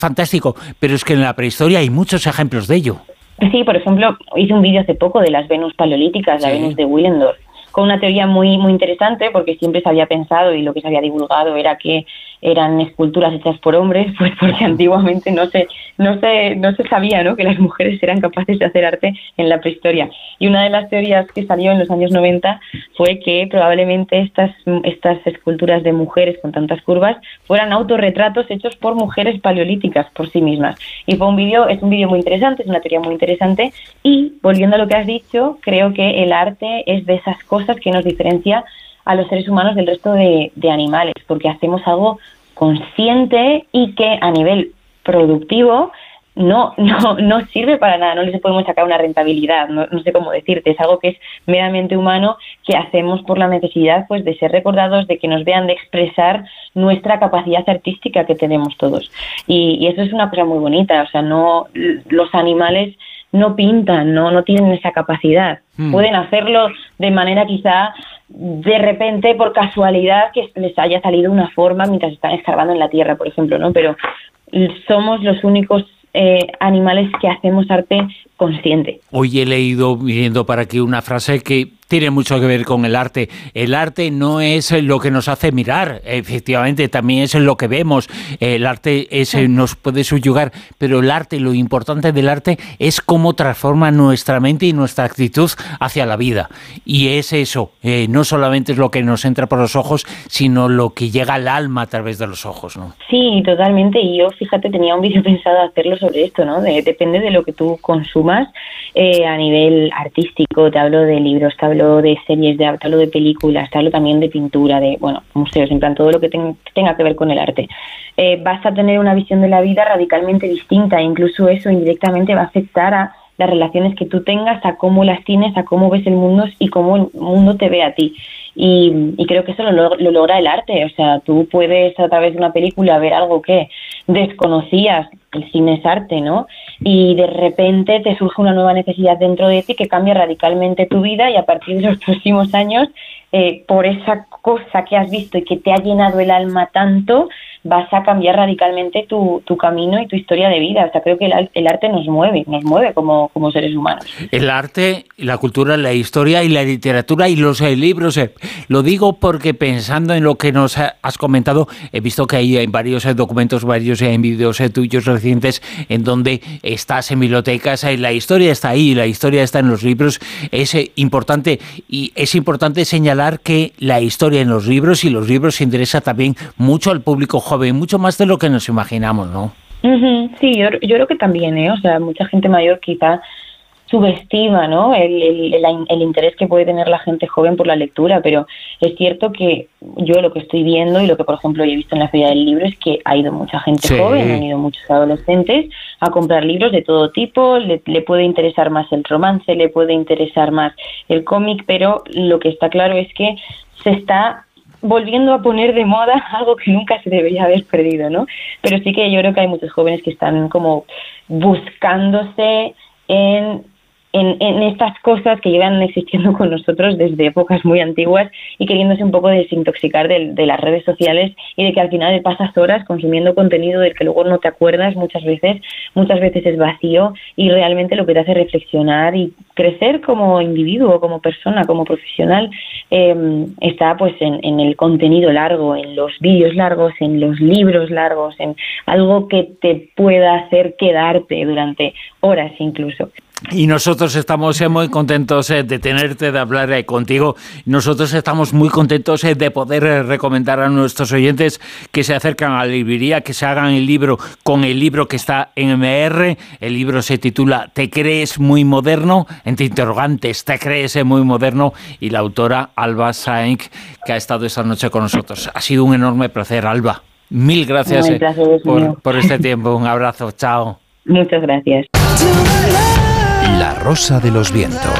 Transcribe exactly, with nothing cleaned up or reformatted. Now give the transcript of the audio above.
fantástico, pero es que en la prehistoria hay muchos ejemplos de ello. Sí, por ejemplo, hice un vídeo hace poco de las Venus paleolíticas, la sí. Venus de Willendorf, con una teoría muy muy interesante, porque siempre se había pensado y lo que se había divulgado era que eran esculturas hechas por hombres, pues porque antiguamente no se no se no se sabía, ¿no?, que las mujeres eran capaces de hacer arte en la prehistoria. Y una de las teorías que salió en los años noventa fue que probablemente estas estas esculturas de mujeres con tantas curvas fueran autorretratos hechos por mujeres paleolíticas por sí mismas. Y fue un vídeo, es un vídeo muy interesante, es una teoría muy interesante. Y volviendo a lo que has dicho, creo que el arte es de esas cosas que nos diferencia a los seres humanos del resto de, de animales, porque hacemos algo consciente y que a nivel productivo no no no sirve para nada, no les podemos sacar una rentabilidad, no, no sé cómo decirte, es algo que es meramente humano, que hacemos por la necesidad, pues, de ser recordados, de que nos vean, de expresar nuestra capacidad artística que tenemos todos. Y, y eso es una cosa muy bonita, o sea, no los animales no pintan, no no tienen esa capacidad. Mm. Pueden hacerlo de manera quizá de repente por casualidad que les haya salido una forma mientras están escarbando en la tierra, por ejemplo, ¿no? Pero somos los únicos eh, animales que hacemos arte consciente. Hoy he leído, viendo para aquí, una frase que tiene mucho que ver con el arte. El arte no es lo que nos hace mirar, efectivamente, también es lo que vemos. El arte es, nos puede subyugar, pero el arte, lo importante del arte es cómo transforma nuestra mente y nuestra actitud hacia la vida. Y es eso, eh, no solamente es lo que nos entra por los ojos, sino lo que llega al alma a través de los ojos, ¿no? Sí, totalmente. Y yo, fíjate, tenía un vídeo pensado hacerlo sobre esto, ¿no? De, depende de lo que tú consumas eh, a nivel artístico. Te hablo de libros, te hablo de series, de, te hablo de películas, te hablo también de pintura, de, bueno, museos, en plan todo lo que ten, tenga que ver con el arte. Eh, vas a tener una visión de la vida radicalmente distinta, e incluso eso indirectamente va a afectar a las relaciones que tú tengas, a cómo las tienes, a cómo ves el mundo y cómo el mundo te ve a ti. Y, y creo que eso lo, lo logra el arte. O sea, tú puedes a través de una película ver algo que desconocías, el cine es arte, ¿no? Y de repente te surge una nueva necesidad dentro de ti que cambia radicalmente tu vida, y a partir de los próximos años, eh, por esa cosa que has visto y que te ha llenado el alma tanto, vas a cambiar radicalmente tu, tu camino y tu historia de vida. O sea, creo que el, el arte nos mueve, nos mueve como, como seres humanos. El arte, la cultura, la historia y la literatura y los eh, libros. Eh. Lo digo porque, pensando en lo que nos has comentado, he visto que hay varios eh, documentos, varios eh, vídeos eh, tuyos recientes en donde estás en bibliotecas, eh, la historia está ahí, la historia está en los libros. Es eh, importante, y es importante señalar que la historia en los libros y los libros interesa también mucho al público joven, mucho más de lo que nos imaginamos, ¿no? Uh-huh. Sí, yo, yo creo que también, ¿eh? O sea, mucha gente mayor quizá subestima, ¿no?, el, el, el, el interés que puede tener la gente joven por la lectura, pero es cierto que yo lo que estoy viendo y lo que, por ejemplo, he visto en la Feria del Libro es que ha ido mucha gente sí. joven, han ido muchos adolescentes a comprar libros de todo tipo, le, le puede interesar más el romance, le puede interesar más el cómic, pero lo que está claro es que se está volviendo a poner de moda algo que nunca se debería haber perdido, ¿no? Pero sí que yo creo que hay muchos jóvenes que están como buscándose en En, en estas cosas que llevan existiendo con nosotros desde épocas muy antiguas y queriéndose un poco desintoxicar de, de las redes sociales y de que al final pasas horas consumiendo contenido del que luego no te acuerdas muchas veces, muchas veces es vacío y realmente lo que te hace reflexionar y crecer como individuo, como persona, como profesional, eh, está pues en, en el contenido largo, en los vídeos largos, en los libros largos, en algo que te pueda hacer quedarte durante horas incluso. Y nosotros estamos eh, muy contentos eh, de tenerte, de hablar eh, contigo. Nosotros estamos muy contentos eh, de poder eh, recomendar a nuestros oyentes que se acercan a la librería, que se hagan el libro con el libro que está en M R. El libro se titula ¿Te crees muy moderno? Entre interrogantes, ¿te crees eh, muy moderno? Y la autora Alba Sáenz, que ha estado esta noche con nosotros. Ha sido un enorme placer, Alba. Mil gracias eh, por, por este tiempo. Un abrazo. Chao. Muchas gracias. La Rosa de los Vientos.